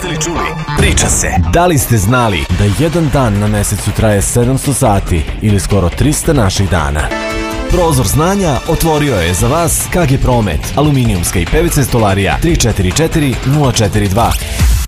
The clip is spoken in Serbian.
Jeste li čuli? Priča se. Da li ste znali da jedan dan na mesecu traje 700 sati ili skoro 300 naših dana? Prozor znanja otvorio je za vas KG Promet, aluminijumska i PVC stolarija 344 042.